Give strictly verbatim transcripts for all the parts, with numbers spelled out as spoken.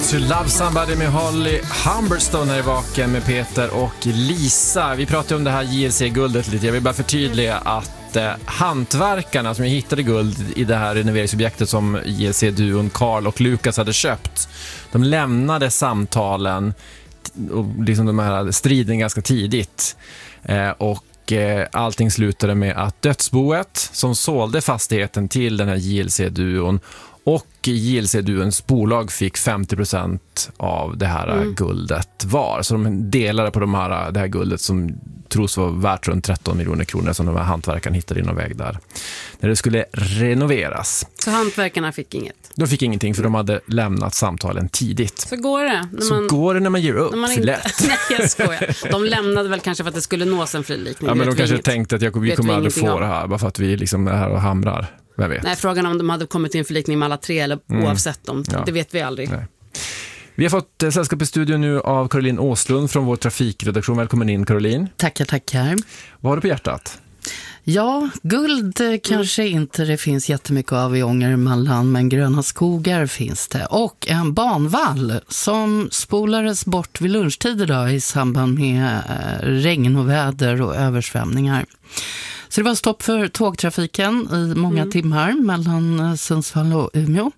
To Love Somebody med Holly Humberstone här i Vaken med Peter och Lisa. Vi pratade om det här J L C-guldet lite. Jag vill bara förtydliga att eh, hantverkarna som hittade guld i det här renoveringsobjektet som J L C-duon Carl och Lukas hade köpt, de lämnade samtalen och liksom de här striden ganska tidigt. Eh, och eh, allting slutade med att dödsboet som sålde fastigheten till den här J L C-duon och J L C-duons bolag fick femtio procent av det här mm. guldet var. Så de delade på de här, det här guldet som tros vara värt runt tretton miljoner kronor som de här hantverkarna hittade i någon väg där. När det skulle renoveras. Så hantverkarna fick inget? De fick ingenting för de hade lämnat samtalen tidigt. Så går det. När Så man, går det när man ger upp. När man inte, lätt. Nej, jag skojar. De lämnade väl kanske för att det skulle nås en frilikning. Ja, men de kanske inget. tänkte att jag, vi kommer aldrig få om. det här bara för att vi liksom är här och hamrar. Vem vet? Nej, frågan om de hade kommit till en förlikning med alla tre eller mm. oavsett dem, ja. Det vet vi aldrig. Nej. Vi har fått eh, sällskap i studion nu av Caroline Åslund från vår trafikredaktion. Välkommen in, Caroline. Tackar, tackar. Vad har du på hjärtat? Ja, guld mm. kanske inte det finns jättemycket av i Ångermanland, men gröna skogar finns det. Och en banvall som spolades bort vid lunchtid idag i samband med regn och väder och översvämningar. Så det var stopp för tågtrafiken i många mm. timmar mellan Sundsvall och Umeå.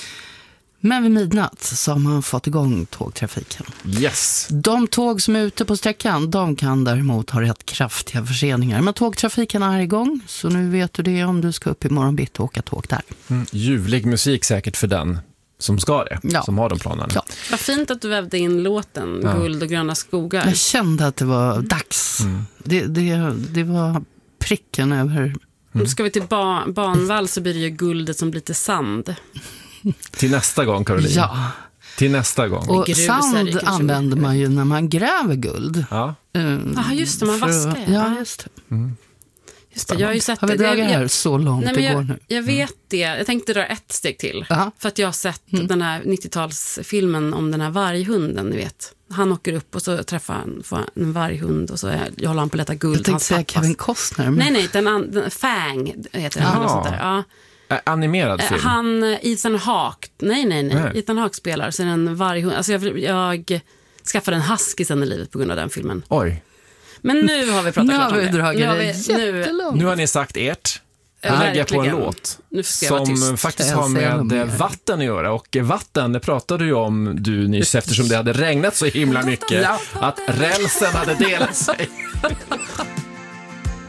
Men vid midnatt så har man fått igång tågtrafiken. Yes. De tåg som är ute på sträckan, de kan däremot ha rätt kraftiga förseningar. Men tågtrafiken är igång, så nu vet du det om du ska upp i morgonbitt och åka tåg där. Mm. Ljuvlig musik säkert för den som ska det, ja. Som har de planerna. Ja. Vad fint att du vävde in låten ja. Guld och gröna skogar. Jag kände att det var dags. Mm. Det, det, det var pricken över... Mm. Nu ska vi till ba- banvall så blir det ju guldet som blir till sand. Till nästa gång, Caroline. Ja. Till nästa gång. Och sand använder man ju när man gräver guld. Ja, um, ah, just det, man vaskar. Ja, just det. Mm. Just det, jag har ju sett har vi dragit det här så långt nej, det jag, går nu? Jag vet det. Jag tänkte dra ett steg till. Aha. För att jag har sett mm. den här nittiotalsfilmen om den här varghunden, ni vet. Han åker upp och så träffar han en varghund och så håller han på att leta guld. Jag tänkte säga Kevin Costner. Men... Nej, nej, den, an, den Fang heter den. Eller sånt där. Ja. Ä- animerad film? Han, Ethan Hawke, nej, nej, nej. nej. Ethan Hawke spelar, så är en varghund. Alltså jag, jag skaffade en husky sen i livet på grund av den filmen. Oj. Men nu har vi pratat klart om det. Nu har vi nu, nu har ni sagt ert. Ja, här lägger jag på en låt som faktiskt har med vatten att göra. Och vatten, det pratade du om du nyss eftersom det hade regnat så himla mycket att rälsen hade delat sig.